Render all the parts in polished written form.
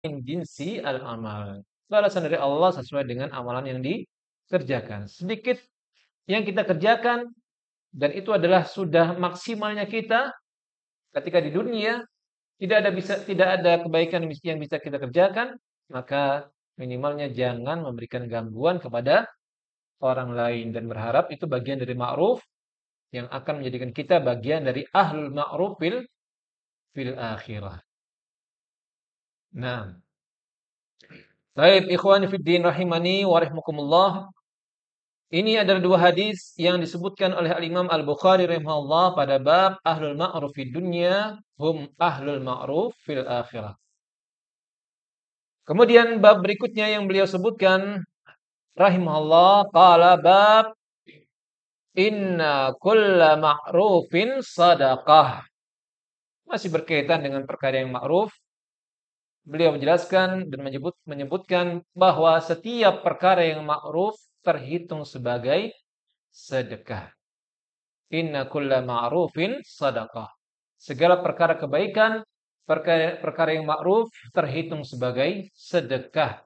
min jinsi al-amal. Balasan dari Allah sesuai dengan amalan yang dikerjakan. Sedikit yang kita kerjakan dan itu adalah sudah maksimalnya kita ketika di dunia tidak ada kebaikan yang bisa kita kerjakan, maka minimalnya jangan memberikan gangguan kepada orang lain dan berharap itu bagian dari ma'ruf yang akan menjadikan kita bagian dari ahlul ma'ruf fil akhirah. Nah, baik ikhwani fid din rahimani wa rahimakumullah. Ini adalah dua hadis yang disebutkan oleh Al-Imam Al-Bukhari rahimahullah pada bab ahlul ma'ruf fid dunya hum ahlul ma'ruf fil akhirah. Kemudian bab berikutnya yang beliau sebutkan rahimahullah qala bab inna kulla ma'rufin sadaqah. Masih berkaitan dengan perkara yang ma'ruf. Beliau menjelaskan dan menyebutkan bahwa setiap perkara yang ma'ruf terhitung sebagai sedekah. Inna kulla ma'rufin sadaqah. Segala perkara kebaikan, perkara yang ma'ruf terhitung sebagai sedekah.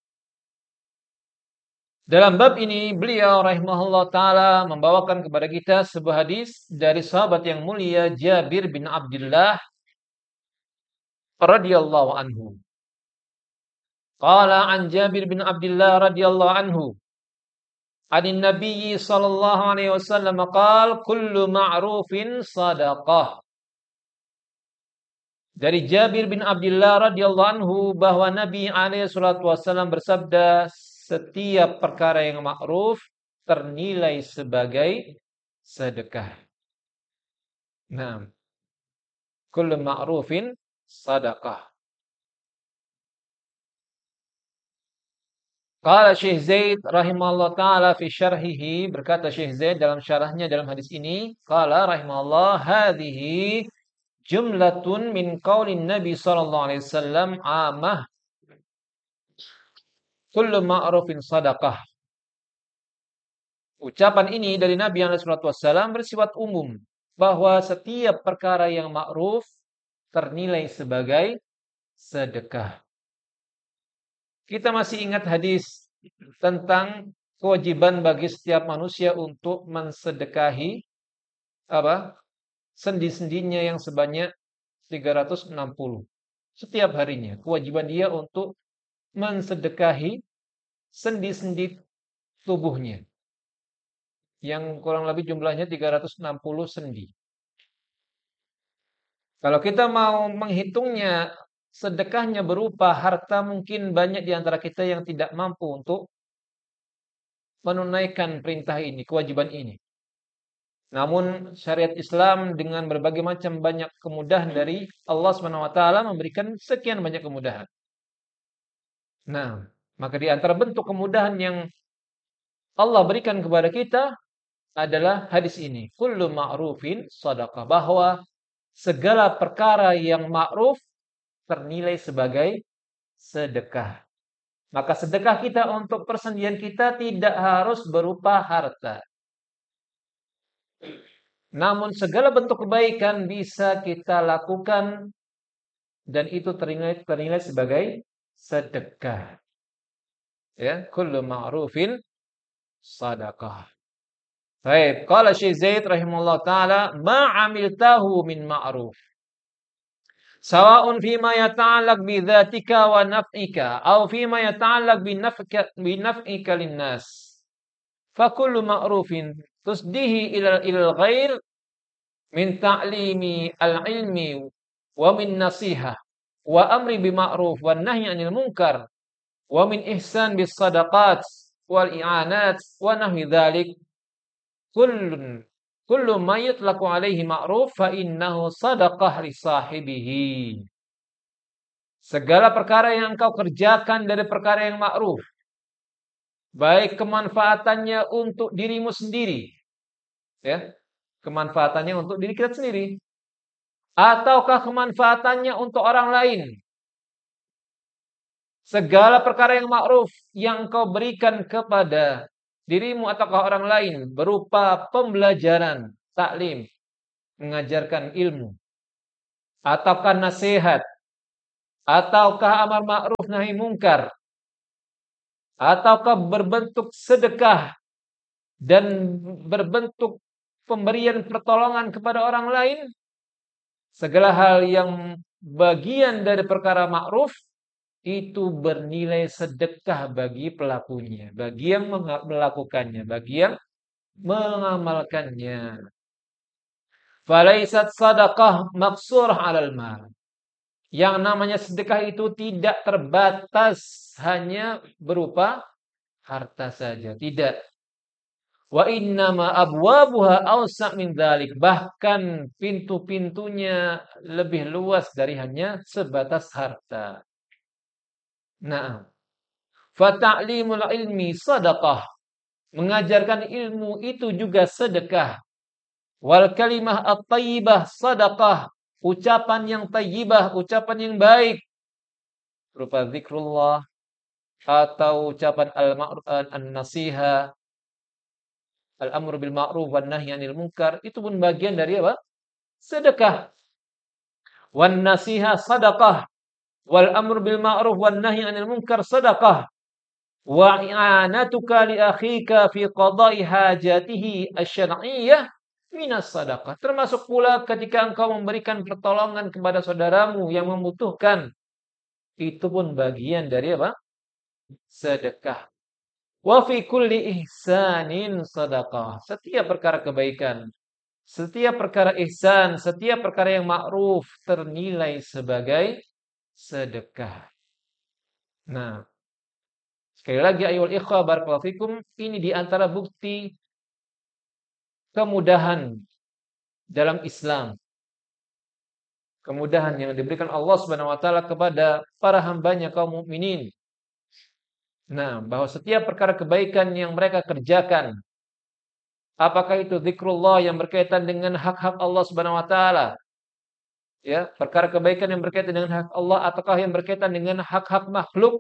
Dalam bab ini beliau rahimahullah taala membawakan kepada kita sebuah hadis dari sahabat yang mulia Jabir bin Abdullah radhiyallahu anhu. Qala an Jabir bin Abdullah radhiyallahu anhu anin Nabi sallallahu alaihi wasallam qala kullu ma'rufin sadaqah. Dari Jabir bin Abdullah radhiyallahu anhu bahwa Nabi alaihi salatu wasallam bersabda, setiap perkara yang ma'ruf ternilai sebagai sedekah. Nah, kullu ma'rufin sadaqah. Qala Syekh Zaid rahimahullah taala fi syarhihi, berkata Syekh Zaid dalam syarahnya dalam hadis ini, qala rahimahullah hadhihi jumlatun min qaulin Nabi sallallahu alaihi wasallam amah kullu ma'rufin sadaqah. Ucapan ini dari Nabi alaihi wasallam bersifat umum bahwa setiap perkara yang ma'ruf ternilai sebagai sedekah. Kita masih ingat hadis tentang kewajiban bagi setiap manusia untuk mensedekahi sendi-sendinya yang sebanyak 360 setiap harinya. Kewajiban dia untuk mensedekahi sendi-sendi tubuhnya yang kurang lebih jumlahnya 360 sendi. Kalau kita mau menghitungnya, sedekahnya berupa harta, mungkin banyak di antara kita yang tidak mampu untuk menunaikan perintah ini, kewajiban ini. Namun syariat Islam dengan berbagai macam banyak kemudahan dari Allah SWT memberikan sekian banyak kemudahan. Nah, maka di antara bentuk kemudahan yang Allah berikan kepada kita adalah hadis ini. Kullu ma'rufin sadaqah. Bahwa segala perkara yang ma'ruf ternilai sebagai sedekah. Maka sedekah kita untuk persendian kita tidak harus berupa harta. Namun segala bentuk kebaikan bisa kita lakukan dan itu ternilai sebagai sedekah. Ya, kullu ma'rufin sadaqah. Baik, qala Syekh Zaid rahimahullah taala, ma 'amiltahu min ma'ruf. Sawa'un fima yata'allaq bi dzatika wa naf'ika aw fima yata'allaq bi naf'ika lin-nas. Fa kullu ma'rufin tusdihi ilal ghair min ta'limi al-ilmi wa min nasihah wa amri bima'ruf wa nahyi 'anil munkar wa min ihsan bis sadaqat wal i'anat wa nahwi dzalik kullu ma yutlaqu alaihi ma'ruf fa innahu sadaqah li sahibihi. Segala perkara yang engkau kerjakan dari perkara yang ma'ruf, baik kemanfaatannya untuk dirimu sendiri, ya, kemanfaatannya untuk diri kita sendiri, ataukah kemanfaatannya untuk orang lain. Segala perkara yang ma'ruf yang kau berikan kepada dirimu ataukah orang lain berupa pembelajaran, taklim, mengajarkan ilmu, ataukah nasihat, ataukah amar ma'ruf nahi mungkar, ataukah berbentuk sedekah dan berbentuk pemberian pertolongan kepada orang lain, segala hal yang bagian dari perkara ma'ruf itu bernilai sedekah bagi pelakunya, bagi yang melakukannya, bagi yang mengamalkannya. Falaisat sadaqah maqsurah 'alal mal. Yang namanya sedekah itu tidak terbatas hanya berupa harta saja, tidak. Wa innama abwabuha awsa' min dzalik. Bahkan pintu-pintunya lebih luas dari hanya sebatas harta. Nah, fa ta'limul ilmi sadaqah. Mengajarkan ilmu itu juga sedekah. Wal kalimah at-thayyibah sadaqah. Ucapan yang thayyibah, ucapan yang baik berupa zikrullah atau ucapan al-ma'ruf an-nasiha, al-amru bil ma'ruf wan nahyi 'anil munkar, itu pun bagian dari apa? Sedekah. Wan nasiha sadaqah, wal amru bil ma'ruf wan nahyi 'anil munkar sadaqah. Wa i'anatuka li akhika fi qada'i hajatihi asy-syar'iyyah minas sadaqah. Termasuk pula ketika engkau memberikan pertolongan kepada saudaramu yang membutuhkan, itu pun bagian dari apa? Sedekah. Wa fi kulli ihsanin sadaqah. Setiap perkara kebaikan, setiap perkara ihsan, setiap perkara yang ma'ruf ternilai sebagai sedekah. Nah, sekali lagi ayol ikhwah barakallahu fikum, ini di antara bukti kemudahan dalam Islam. Kemudahan yang diberikan Allah Subhanahu wa taala kepada para hambanya kaum mukminin. Nah, bahwa setiap perkara kebaikan yang mereka kerjakan, apakah itu zikrullah yang berkaitan dengan hak-hak Allah Subhanahu wa taala, ya, perkara kebaikan yang berkaitan dengan hak Allah ataukah yang berkaitan dengan hak-hak makhluk,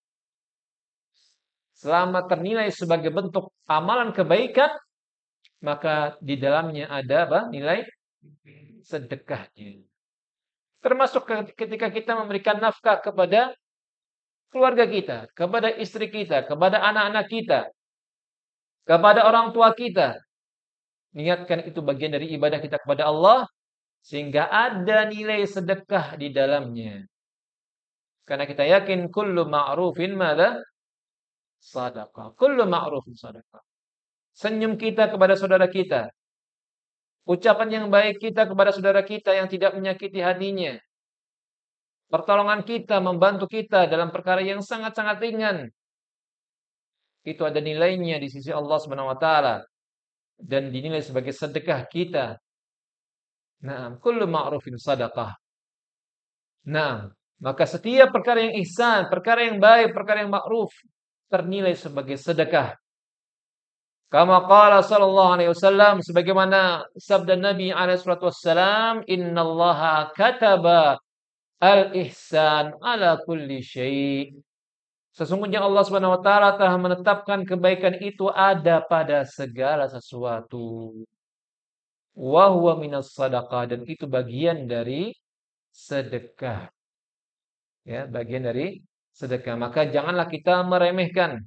selama ternilai sebagai bentuk amalan kebaikan, maka di dalamnya ada apa? Nilai sedekahnya. Termasuk ketika kita memberikan nafkah kepada keluarga kita, kepada istri kita, kepada anak-anak kita, kepada orang tua kita. Niatkan itu bagian dari ibadah kita kepada Allah, sehingga ada nilai sedekah di dalamnya. Karena kita yakin kullu ma'rufin madza? Sadaqah. Kullu ma'rufin sadaqah. Senyum kita kepada saudara kita, ucapan yang baik kita kepada saudara kita yang tidak menyakiti hatinya, pertolongan kita, membantu kita dalam perkara yang sangat-sangat ringan, itu ada nilainya di sisi Allah Subhanahu wa taala dan dinilai sebagai sedekah kita. Nah, kullu ma'rufin sadaqah. Nah, maka setiap perkara yang ihsan, perkara yang baik, perkara yang ma'ruf ternilai sebagai sedekah. Kama qala sallallahu alaihi wasallam, sebagaimana sabda Nabi alaihi salatu wassalam, innallaha kataba al-ihsan ala kulli syai'. Sesungguhnya Allah Subhanahu wa taala telah menetapkan kebaikan itu ada pada segala sesuatu. Wa huwa minas sadaqah, dan itu bagian dari sedekah. Ya, bagian dari sedekah. Maka janganlah kita meremehkan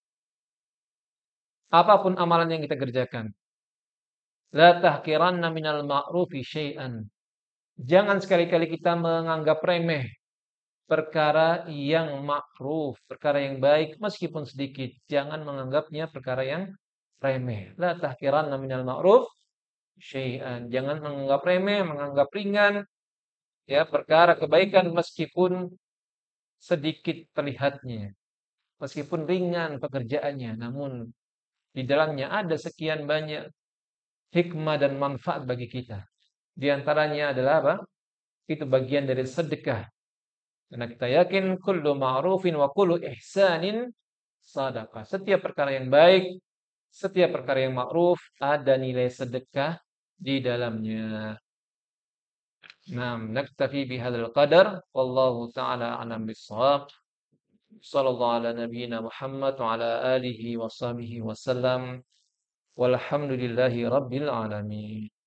apapun amalan yang kita kerjakan. La tahqiranna minal ma'rufi syai'an. Jangan sekali-kali kita menganggap remeh perkara yang ma'ruf, perkara yang baik meskipun sedikit. Jangan menganggapnya perkara yang remeh. La tahqiranna minal ma'ruf syai'an. Jangan menganggap remeh, menganggap ringan ya perkara kebaikan meskipun sedikit terlihatnya. Meskipun ringan pekerjaannya, namun di dalamnya ada sekian banyak hikmah dan manfaat bagi kita. Di antaranya adalah apa? Itu bagian dari sedekah. Karena kita yakin kullu ma'rufin wa kullu ihsanin sadaqah. Setiap perkara yang baik, setiap perkara yang ma'ruf ada nilai sedekah di dalamnya. Naam, naktafi bihadzal qadar wallahu ta'ala a'lam bis-shawab. Sallallahu ala nabiyyina Muhammad wa ala alihi wa sahbihi wasallam. Walhamdulillahi rabbil alamin.